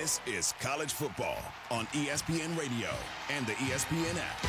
This is College Football on ESPN Radio and the ESPN app.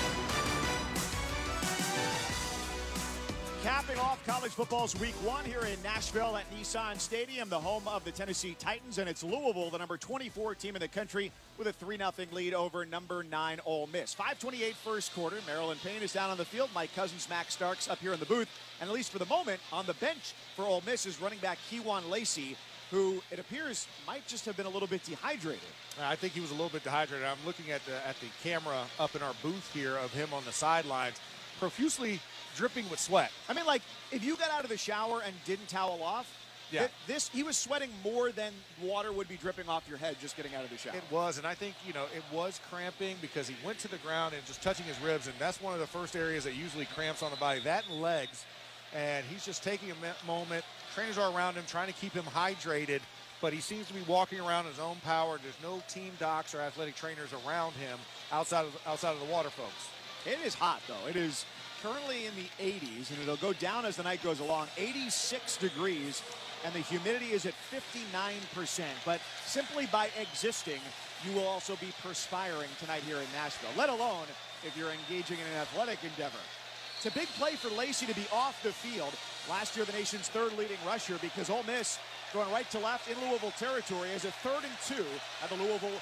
Capping off college football's week one here in Nashville at Nissan Stadium, the home of the Tennessee Titans, and it's Louisville, the number 24 team in the country, with a 3-0 lead over number 9 Ole Miss. 5:28 first quarter. Maryland Payne is down on the field. Mike Cousins, Max Starks up here in the booth, and at least for the moment, on the bench for Ole Miss is running back Kewan Lacey, who it appears might just have been a little bit dehydrated. I think he was a little bit dehydrated. I'm looking at the camera up in our booth here of him on the sidelines, profusely dripping with sweat. I mean, like, if you got out of the shower and didn't towel off, yeah, he was sweating more than water would be dripping off your head just getting out of the shower. It was, and I think, it was cramping because he went to the ground and just touching his ribs, and that's one of the first areas that usually cramps on the body, that and legs. And he's just taking a moment. Trainers are around him trying to keep him hydrated, but he seems to be walking around his own power. There's no team docs or athletic trainers around him outside of the water folks. It is hot, though. It is currently in the 80s, and it'll go down as the night goes along. 86 degrees, and the humidity is at 59%. But simply by existing, you will also be perspiring tonight here in Nashville, let alone if you're engaging in an athletic endeavor. It's a big play for Lacey to be off the field. Last year, the nation's third leading rusher, because Ole Miss going right to left in Louisville territory as a 3rd and 2 at the Louisville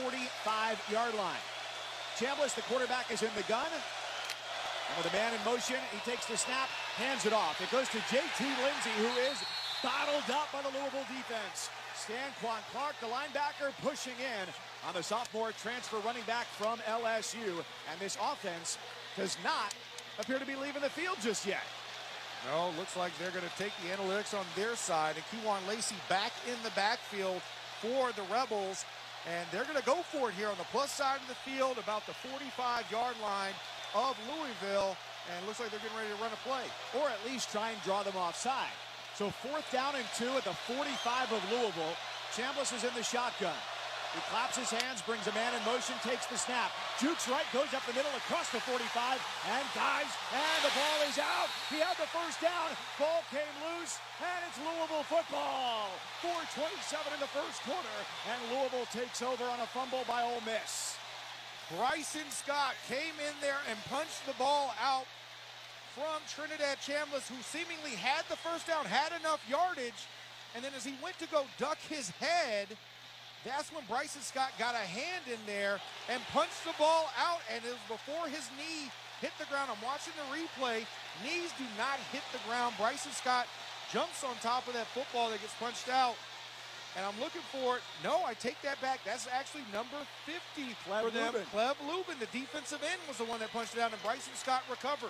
45-yard line. Chambliss, the quarterback, is in the gun. And with a man in motion, he takes the snap, hands it off. It goes to J.T. Lindsey, who is bottled up by the Louisville defense. Stanquan Clark, the linebacker, pushing in on the sophomore transfer running back from LSU. And this offense does not appear to be leaving the field just yet. No, looks like they're going to take the analytics on their side. And Kewan Lacey back in the backfield for the Rebels. And they're going to go for it here on the plus side of the field, about the 45-yard line of Louisville. And it looks like they're getting ready to run a play. Or at least try and draw them offside. So 4th down and 2 at the 45 of Louisville. Chambliss is in the shotgun. He claps his hands, brings a man in motion, takes the snap. Jukes right, goes up the middle across the 45, and dives, and the ball is out. He had the first down. Ball came loose, and it's Louisville football. 4:27 in the first quarter, and Louisville takes over on a fumble by Ole Miss. Bryson Scott came in there and punched the ball out from Trinidad Chambliss, who seemingly had the first down, had enough yardage, and then as he went to go duck his head, that's when Bryson Scott got a hand in there and punched the ball out, and it was before his knee hit the ground. I'm watching the replay. Knees do not hit the ground. Bryson Scott jumps on top of that football that gets punched out, and I'm looking for it. No, I take that back. That's actually number 50 for them. Cleb Lubin, the defensive end, was the one that punched it out, and Bryson Scott recovered.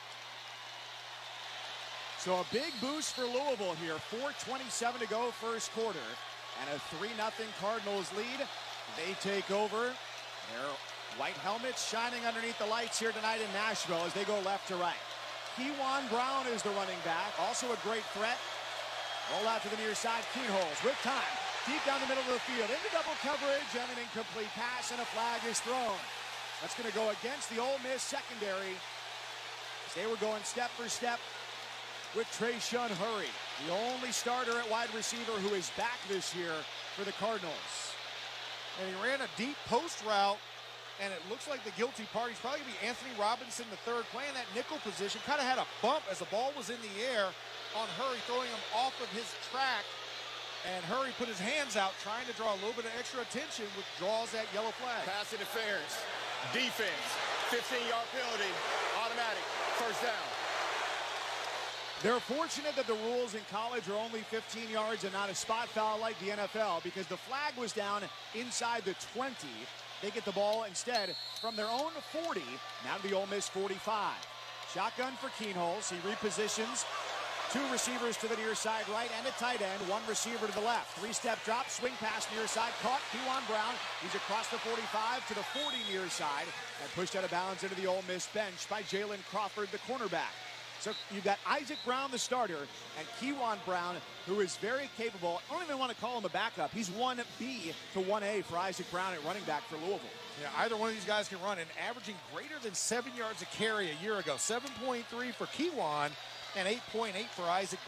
So a big boost for Louisville here. 4:27 to go first quarter. And a 3-0 Cardinals lead. They take over. Their white helmets shining underneath the lights here tonight in Nashville as they go left to right. Kewan Brown is the running back. Also a great threat. Roll out to the near side. Keenholz with time. Deep down the middle of the field. Into double coverage and an incomplete pass, and a flag is thrown. That's going to go against the Ole Miss secondary as they were going step for step with Trayshawn Hurry, the only starter at wide receiver who is back this year for the Cardinals. And he ran a deep post route, and it looks like the guilty party's probably going to be Anthony Robinson III, playing that nickel position. Kind of had a bump as the ball was in the air on Hurry, throwing him off of his track. And Hurry put his hands out, trying to draw a little bit of extra attention, which draws that yellow flag. Pass interference, defense, 15-yard penalty, automatic, first down. They're fortunate that the rules in college are only 15 yards and not a spot foul like the NFL, because the flag was down inside the 20. They get the ball instead from their own 40, now to the Ole Miss 45. Shotgun for Keenholz. He repositions. 2 receivers to the near side right and a tight end. 1 receiver to the left. 3-step drop, swing pass near side, caught. Kewan Brown. He's across the 45 to the 40 near side and pushed out of bounds into the Ole Miss bench by Jalen Crawford, the cornerback. So you've got Isaac Brown, the starter, and Kewan Brown, who is very capable. I don't even want to call him a backup. He's 1B to 1A for Isaac Brown at running back for Louisville. Yeah, either one of these guys can run, and averaging greater than 7 yards a carry a year ago. 7.3 for Kewan and 8.8 for Isaac